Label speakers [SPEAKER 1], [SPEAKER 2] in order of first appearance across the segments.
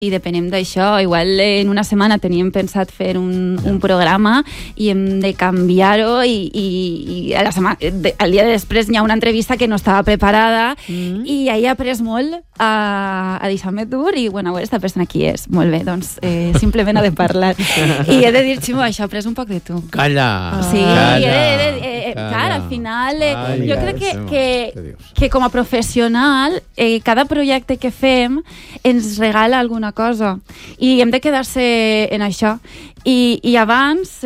[SPEAKER 1] i depenem d'això. Igual en una setmana teníem pensat fer un programa i hem de canviar-ho i a la setmana, al dia de després hi ha una entrevista que no estava preparada i he après molt a deixar-me dur i, bueno, aquesta persona qui és? Molt bé, doncs simplement ha de parlar. I he de dir, Ximo, això ha après un poc de tu.
[SPEAKER 2] Calla!
[SPEAKER 1] Sí,
[SPEAKER 2] calla.
[SPEAKER 1] Clar, al final jo crec que com a professional cada projecte que fem ens regala alguna cosa i hem de quedar-se en això. I abans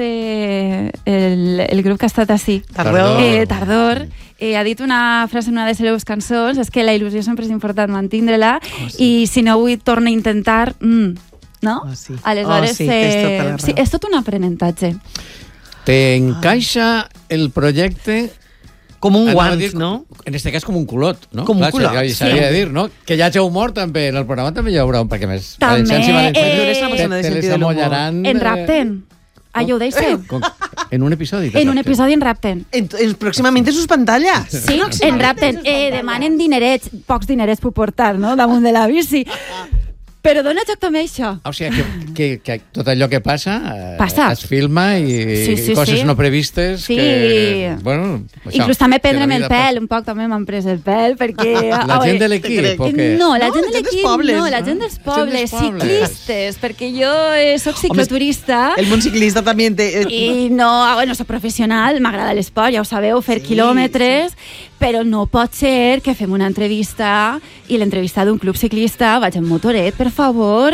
[SPEAKER 1] el grup que ha estat així, Tardor, ha dit una frase en una de les seves cançons, és que la il·lusió sempre és important mantindre-la i si no vull tornar a intentar no? Aleshores és tot un aprenentatge.
[SPEAKER 2] Te encaixa el projecte
[SPEAKER 3] com un guant, no?
[SPEAKER 2] En este cas com un culot, no?
[SPEAKER 3] Com un culot,
[SPEAKER 2] s'havia de dir, no? Que hi hagi humor també, en el programa també hi haurà un, perquè més
[SPEAKER 1] valencians
[SPEAKER 2] i valencians te les amollaran...
[SPEAKER 1] En Rapten. Allò ho deixem.
[SPEAKER 2] En un episodi.
[SPEAKER 1] En un episodi en Rapten.
[SPEAKER 3] Pròximament en sus pantalles.
[SPEAKER 1] Sí, en Rapten. Demanen dinerets, pocs dinerets puc portar, no? Damunt de la bici. Però dona joc també això.
[SPEAKER 2] O sigui, que tot allò que passa es filma i coses no previstes que... Bueno, això,
[SPEAKER 1] inclús també prendre'm el pèl, un poc també m'han pres el pèl, perquè...
[SPEAKER 2] La gent de l'equip, o què?
[SPEAKER 1] No, la gent de l'equip no, la gent dels pobles, ciclistes, perquè jo soc cicloturista.
[SPEAKER 3] El món ciclista també té...
[SPEAKER 1] I no, bueno, soc professional, m'agrada l'esport, ja ho sabeu, fer quilòmetres, però no pot ser que fem una entrevista i l'entrevista d'un club ciclista vaig en motoret, per favor.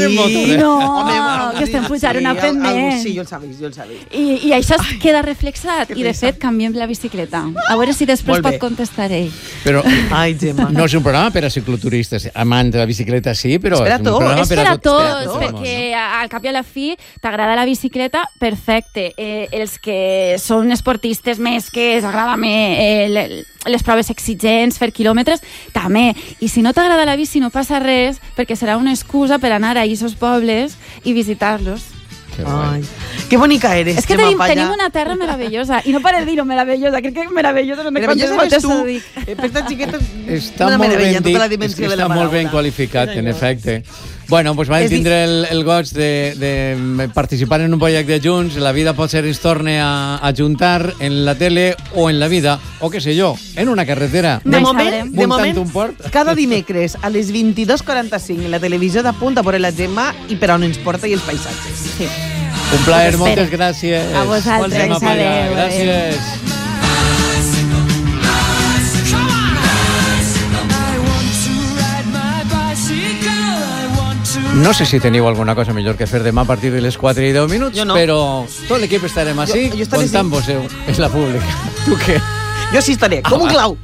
[SPEAKER 1] No, que estem pujant una pendent.
[SPEAKER 3] Sí, jo el sabia.
[SPEAKER 1] I això queda reflexat i de fet canviem la bicicleta. A veure si després pot contestar ell.
[SPEAKER 2] Però
[SPEAKER 3] Gemma,
[SPEAKER 2] no és un programa per a cicloturistes, amant de la bicicleta sí, però és un programa
[SPEAKER 1] per a tots, perquè al cap i a la fi t'agrada la bicicleta, perfecte. Els que són esportistes més que els agrada més les proves exigents, fer quilòmetres, també. I si no t'agrada la bici no passa res, perquè serà una excusa per anar a aquests pobles i visitar-los.
[SPEAKER 3] Que bonica eres,
[SPEAKER 1] és que tenim una terra meravellosa, i no per dir-ho meravellosa, crec que meravellosa no
[SPEAKER 3] tu. Està
[SPEAKER 2] molt ben qualificat, en efecte. Bueno, doncs vam tindre el goig de participar en un projecte junts. La vida pot ser ens torne a juntar en la tele o en la vida, o què sé jo, en una carretera.
[SPEAKER 3] De moment, cada dimecres a les 22:45 la televisió d'apunta per la Gemma i per on ens porta i els paisatges.
[SPEAKER 1] Sí.
[SPEAKER 2] Un plaer, moltes gràcies.
[SPEAKER 1] A vosaltres, adéu.
[SPEAKER 2] Gràcies. No sé si teniu alguna cosa millor que fer demà a partir de les 4:10, però tot l'equip estarem així contant-vos en la pública. Tu què?
[SPEAKER 3] Jo sí estaré, com un clau.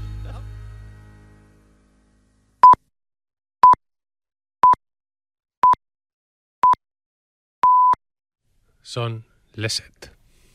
[SPEAKER 4] Són les 7.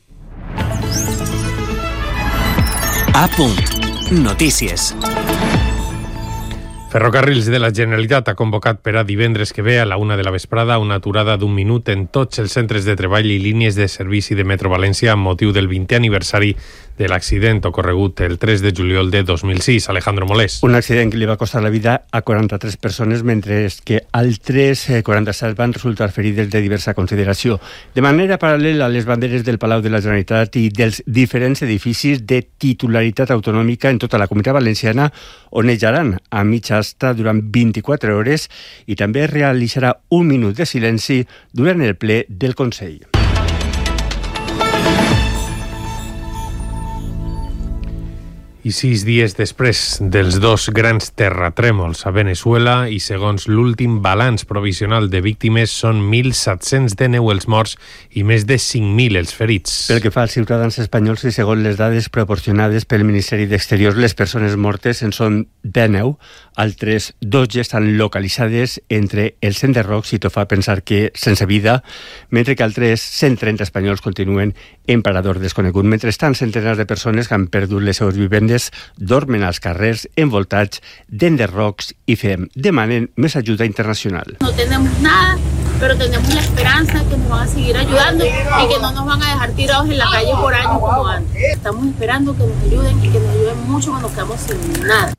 [SPEAKER 5] A punt. Notícies.
[SPEAKER 4] Ferrocarrils de la Generalitat ha convocat per a divendres que ve a la 1 de la vesprada una aturada d'1 minut en tots els centres de treball i línies de servici de Metro València amb motiu del 20è aniversari de l'accident ocorregut el 3 de juliol de 2006. Alejandro Molés.
[SPEAKER 6] Un accident que li va costar la vida a 43 persones, mentre que altres 47 van resultar ferides de diversa consideració. De manera paral·lela, les banderes del Palau de la Generalitat i dels diferents edificis de titularitat autonòmica en tota la Comunitat Valenciana onejaran a mitja asta durant 24 hores i també realitzarà un minut de silenci durant el ple del Consell.
[SPEAKER 4] I 6 dies després dels dos grans terratrèmols a Venezuela i segons l'últim balanç provisional de víctimes són 1.710 els morts i més de 5.000 els ferits.
[SPEAKER 6] Pel que fa als ciutadans espanyols i segons les dades proporcionades pel Ministeri d'Exteriors, les persones mortes en són 19, altres 2 ja estan localitzades entre els enderrocs i tot fa pensar que sense vida, mentre que altres 130 espanyols continuen en parador desconegut. Mentrestant, centenars de persones que han perdut les seves vivendes dormen als carrers envoltats d'enderrocs i demanen més ajuda internacional.
[SPEAKER 7] No tenemos nada, pero tenemos la esperanza que nos van a seguir ayudando y que no nos van a dejar tirados en la calle por años como antes. Estamos esperando que nos ayuden y que nos ayuden mucho cuando nos quedamos sin nada.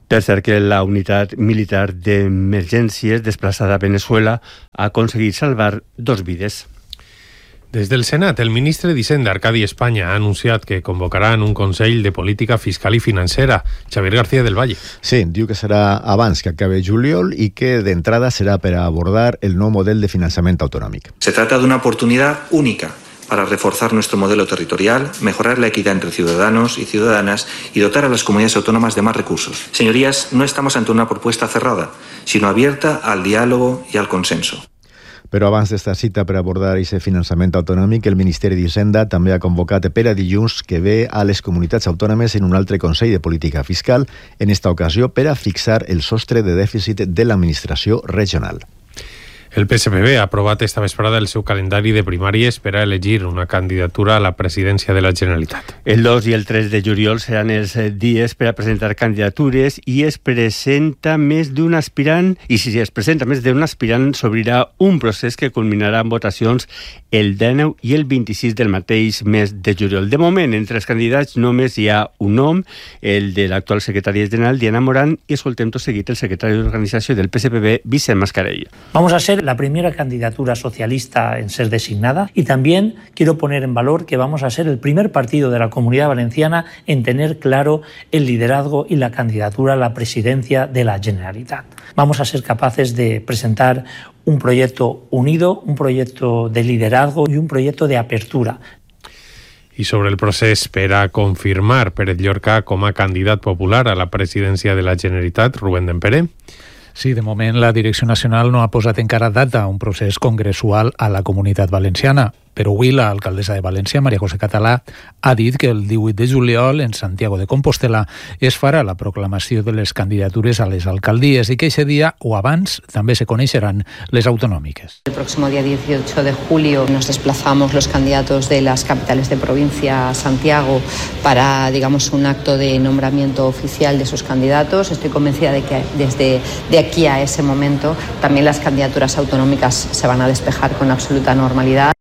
[SPEAKER 6] Per cert, que la unitat militar d'emergències desplaçada a Venezuela ha aconseguit salvar 2 vides.
[SPEAKER 4] Des del Senat, el ministre d'Hisenda, Arcadi Espanya, ha anunciat que convocaran un Consell de Política Fiscal i Financera. Xavier García del Valle.
[SPEAKER 8] Sí, diu que serà abans que acabe juliol y que de entrada será para abordar el nuevo modelo de financiamiento autonómico.
[SPEAKER 9] Se trata de una oportunidad única para reforzar nuestro modelo territorial, mejorar la equidad entre ciudadanos y ciudadanas y dotar a las comunidades autónomas de más recursos. Señorías, no estamos ante una propuesta cerrada, sino abierta al diálogo y al consenso.
[SPEAKER 8] Però abans d'esta cita per abordar aquest finançament autonòmic, el Ministeri d'Hisenda també ha convocat per a dilluns que ve a les comunitats autònomes en un altre Consell de Política Fiscal, en esta ocasió per a fixar el sostre de dèficit de l'administració regional.
[SPEAKER 4] El PSPB ha aprovat esta vesprada el seu calendari de primàries per a elegir una candidatura a la presidència de la Generalitat.
[SPEAKER 6] El 2 i el 3 de juliol seran els dies per a presentar candidatures i es presenta més d'un aspirant, i si es presenta més d'un aspirant s'obrirà un procés que culminarà amb votacions el 19 i el 26 del mateix mes de juliol. De moment, entre els candidats només hi ha un nom, el de l'actual secretària general, Diana Morán, i escoltem tot seguit el secretari d'organització del PSPB, Vicent Mascarell.
[SPEAKER 10] Vamos a ser la primera candidatura socialista en ser designada y también quiero poner en valor que vamos a ser el primer partido de la Comunidad Valenciana en tener claro el liderazgo y la candidatura a la presidencia de la Generalitat. Vamos a ser capaces de presentar un proyecto unido, un proyecto de liderazgo y un proyecto de apertura.
[SPEAKER 4] I sobre el procés per a confirmar Pérez Llorca com a candidat popular a la presidència de la Generalitat, Rubén Dempere.
[SPEAKER 11] Sí, de moment la Direcció Nacional no ha posat encara data a un procés congressual a la Comunitat Valenciana, però avui l'alcaldessa de València, Maria José Català, ha dit que el 18 de juliol en Santiago de Compostela es farà la proclamació de les candidatures a les alcaldies i que aquest dia o abans també se coneixeran les autonòmiques.
[SPEAKER 12] El próximo día 18 de julio nos desplazamos los candidatos de las capitales de provincia a Santiago para, digamos, un acto de nombramiento oficial de sus candidatos. Estoy convencida de que desde aquí a ese momento también las candidaturas autonómicas se van a despejar con absoluta normalidad.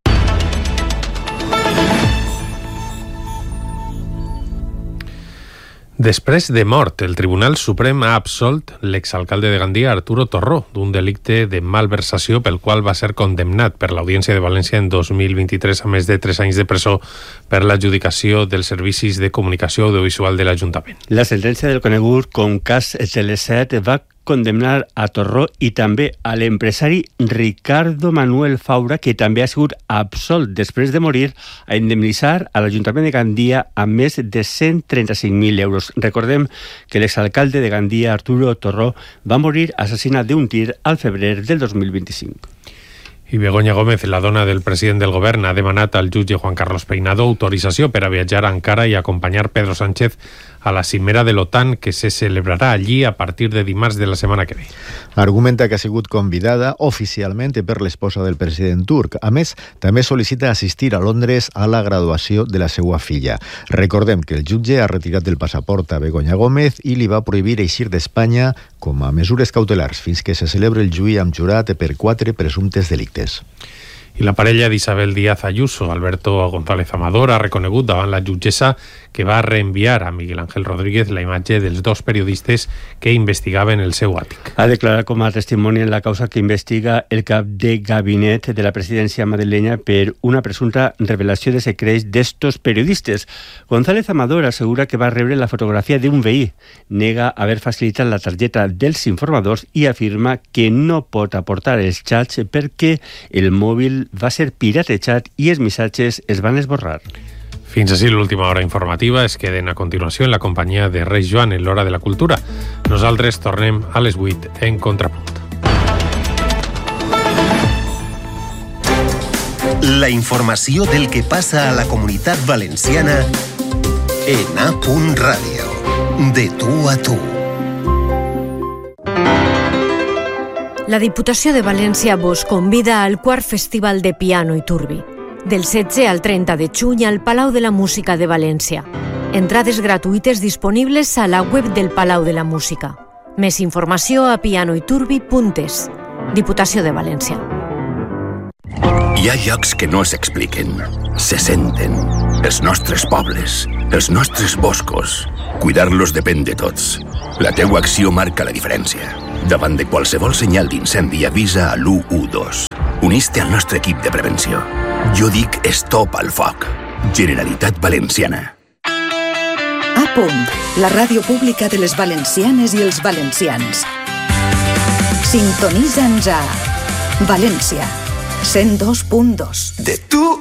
[SPEAKER 4] Després de mort, el Tribunal Suprem ha absolt l'exalcalde de Gandia, Arturo Torró, d'un delicte de malversació pel qual va ser condemnat per l'Audiència de València en 2023 a més de 3 anys de presó per l'adjudicació dels servicis de comunicació audiovisual de l'Ajuntament.
[SPEAKER 6] La sentència del conegut com cas Teleset va condemnar a Torró i també a l'empresari Ricardo Manuel Faura, que també ha sigut absolt després de morir, a indemnitzar a l'Ajuntament de Gandia amb més de 135.000 euros. Recordem que l'exalcalde de Gandia, Arturo Torró, va morir assassinat d'un tir al febrer del 2025.
[SPEAKER 4] I Begoña Gómez, la dona del president del govern, ha demanat al jutge Juan Carlos Peinado autorització per a viatjar a Ankara i acompanyar Pedro Sánchez a la cimera de l'OTAN que se celebrarà allí a partir de dimarts de la setmana que ve.
[SPEAKER 8] Argumenta que ha sigut convidada oficialment per l'esposa del president turc. A més, també sol·licita assistir a Londres a la graduació de la seva filla. Recordem que el jutge ha retirat del passaport a Begoña Gómez i li va prohibir eixir d'Espanya com a mesures cautelars fins que se celebri el juí amb jurat per 4 presumptes delictes.
[SPEAKER 4] I la parella d'Isabel Díaz Ayuso, Alberto González Amador, ha reconegut davant la jutgessa que va reenviar a Miguel Ángel Rodríguez la imatge dels 2 periodistes que investigaven el seu àtic.
[SPEAKER 6] Ha declarat com a testimoni en la causa que investiga el cap de gabinet de la presidència madrilenya per una presumpta revelació de secrets d'estos periodistes. González Amador assegura que va rebre la fotografia d'un veí, nega haver facilitat la targeta dels informadors i afirma que no pot aportar els xats perquè el mòbil va ser piratejat i els missatges es van esborrar.
[SPEAKER 4] Fins així l'última hora informativa. Es queden a continuació en la companyia de Reis Joan en l'Hora de la Cultura. Nosaltres tornem a les 8 en Contrapunt.
[SPEAKER 5] La informació del que passa a la Comunitat Valenciana en A. Ràdio. De tu a tu.
[SPEAKER 13] La Diputació de València vos convida al 4 Festival de Piano i Turbi, del 16 al 30 de juny al Palau de la Música de València. Entrades gratuïtes disponibles a la web del Palau de la Música. Més informació a pianoiturbi.es. Diputació de València.
[SPEAKER 14] Hi ha llocs que no s'expliquen, se senten. Els nostres pobles, els nostres boscos, Cuidar-los depèn de tots. La teua acció marca la diferència. Davant de qualsevol senyal d'incendi, avisa a l'112. Uneix-te al nostre equip de prevenció. Jo dic stop al foc. Generalitat Valenciana.
[SPEAKER 15] A punt, la ràdio pública de les valencianes i els valencians. Sintonitza'ns a València 102.2.
[SPEAKER 14] De tu